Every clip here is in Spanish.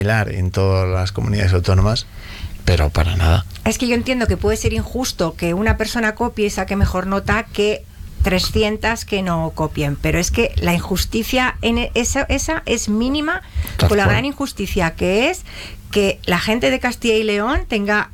en todas las comunidades autónomas, pero para nada. Es que yo entiendo que puede ser injusto que una persona copie y saque mejor nota que 300 que no copien, pero es que la injusticia esa es mínima con la gran injusticia que es que la gente de Castilla y León tenga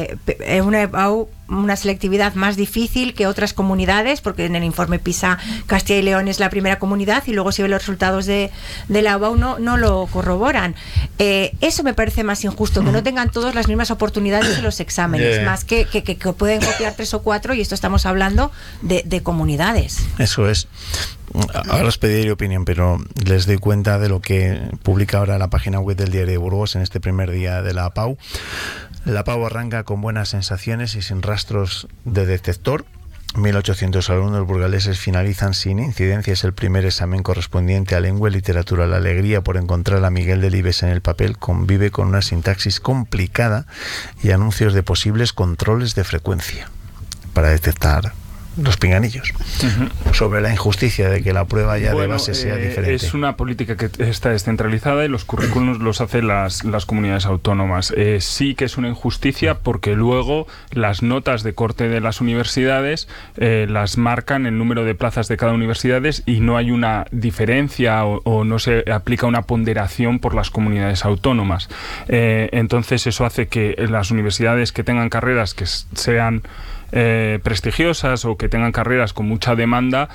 una selectividad más difícil que otras comunidades, porque en el informe PISA Castilla y León es la primera comunidad y luego si ven los resultados de la EBAU no lo corroboran. Eso me parece más injusto, que no tengan todos las mismas oportunidades en los exámenes, más que pueden copiar 3 o 4, y esto estamos hablando de comunidades. Eso es. Ahora os pediré opinión, pero les doy cuenta de lo que publica ahora la página web del Diario de Burgos en este primer día de la APAU. La APAU arranca con buenas sensaciones y sin rastros de detector. 1.800 alumnos burgaleses finalizan sin incidencias el primer examen correspondiente a lengua y literatura. La alegría por encontrar a Miguel Delibes en el papel convive con una sintaxis complicada y anuncios de posibles controles de frecuencia para detectar los pinganillos. Sobre la injusticia de que la prueba ya de base sea diferente. Es una política que está descentralizada y los currículums los hacen las comunidades autónomas. Sí que es una injusticia porque luego las notas de corte de las universidades las marcan el número de plazas de cada universidad y no hay una diferencia o no se aplica una ponderación por las comunidades autónomas. Entonces eso hace que las universidades que tengan carreras que sean prestigiosas o que tengan carreras con mucha demanda,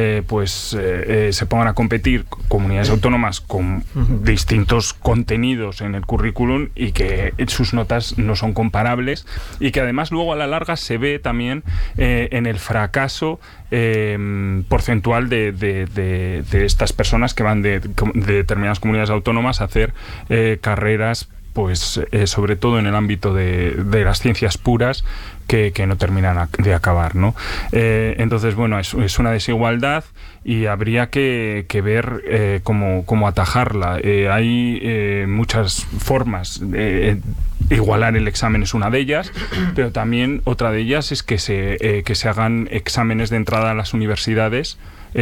se pongan a competir comunidades autónomas con distintos contenidos en el currículum y que sus notas no son comparables, y que además luego a la larga se ve también en el fracaso porcentual de estas personas que van de determinadas comunidades autónomas a hacer carreras sobre todo en el ámbito de las ciencias puras que no terminan de acabar, ¿no? Entonces, bueno, es una desigualdad y habría que ver cómo atajarla. Hay muchas formas. Igualar el examen es una de ellas, pero también otra de ellas es que se hagan exámenes de entrada a las universidades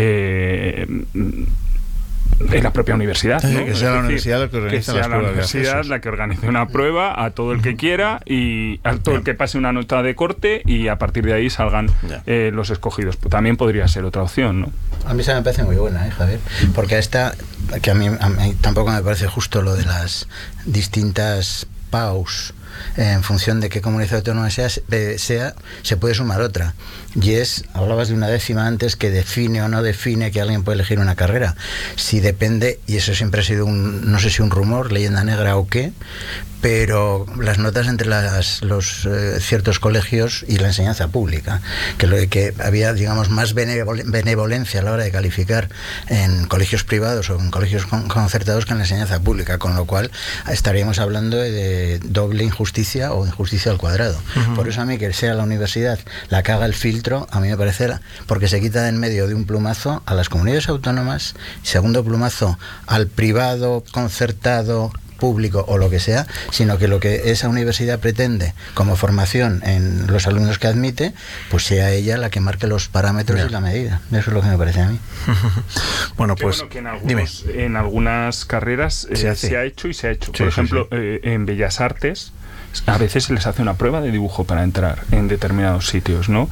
en la propia universidad, ¿no? Que sea la universidad la que organice las pruebas. La universidad la que organice una prueba a todo el que quiera y a todo el que pase una nota de corte, y a partir de ahí salgan los escogidos. También podría ser otra opción, ¿no? A mí se me parece muy buena, Javier, porque que a mí tampoco me parece justo lo de las distintas PAUs. En función de qué comunidad autónoma sea, se puede sumar otra. Y hablabas de una décima antes, que define o no define que alguien puede elegir una carrera. Si depende, y eso siempre ha sido no sé si un rumor, leyenda negra o qué, pero las notas entre los ciertos colegios y la enseñanza pública, que había, digamos, más benevolencia a la hora de calificar en colegios privados o en colegios concertados que en la enseñanza pública, con lo cual estaríamos hablando de doble injusticia o injusticia al cuadrado. Por eso a mí que sea la universidad la que haga el filtro, a mí me parece, porque se quita de en medio de un plumazo a las comunidades autónomas, segundo plumazo al privado, concertado, público o lo que sea, sino que lo que esa universidad pretende como formación en los alumnos que admite, pues sea ella la que marque los parámetros y la medida. Eso es lo que me parece a mí. Bueno, pues que en algunas carreras se ha hecho y se ha hecho. Por ejemplo, en Bellas Artes a veces se les hace una prueba de dibujo para entrar en determinados sitios, ¿no?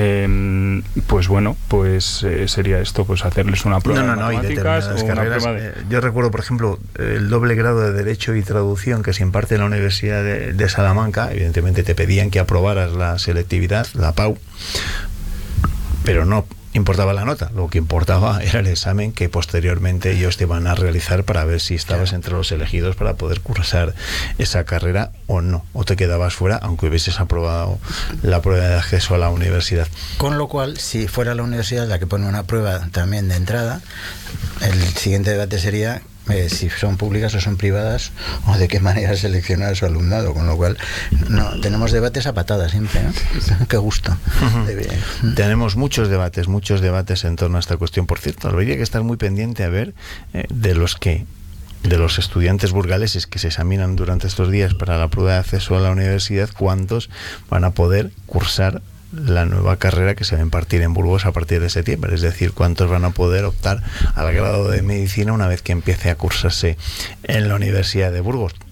Sería esto, pues hacerles una prueba de matemáticas o carreras, una prueba yo recuerdo, por ejemplo, el doble grado de Derecho y Traducción que se imparte en la Universidad de Salamanca. Evidentemente te pedían que aprobaras la selectividad, la PAU, pero no importaba la nota, lo que importaba era el examen que posteriormente ellos te van a realizar para ver si estabas entre los elegidos para poder cursar esa carrera o no, o te quedabas fuera aunque hubieses aprobado la prueba de acceso a la universidad. Con lo cual, si fuera la universidad la que pone una prueba también de entrada, el siguiente debate sería si son públicas o son privadas, o de qué manera seleccionar a su alumnado, con lo cual tenemos debates a patadas siempre, ¿no? Qué gusto. Tenemos muchos debates en torno a esta cuestión. Por cierto, habría que estar muy pendiente a ver de los estudiantes burgaleses que se examinan durante estos días para la prueba de acceso a la universidad, cuántos van a poder cursar la nueva carrera que se va a impartir en Burgos a partir de septiembre, es decir, cuántos van a poder optar al grado de medicina una vez que empiece a cursarse en la Universidad de Burgos.